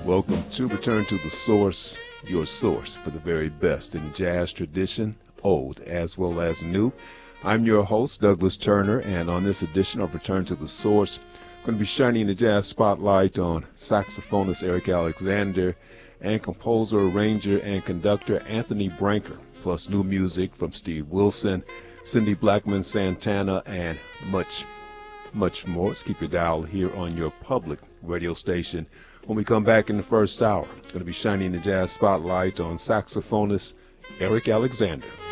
Welcome to Return to the Source, your source for the very best in jazz tradition, old as well as new. I'm your host, Douglas Turner, and on this edition of Return to the Source, I'm going to be shining the jazz spotlight on saxophonist Eric Alexander and composer, arranger, and conductor Anthony Branca, plus new music from Steve Wilson, Cindy Blackman Santana, and much more. Let's keep your dial here on your public radio station. When we come back in the first hour, I'm going to be shining the jazz spotlight on saxophonist Eric Alexander.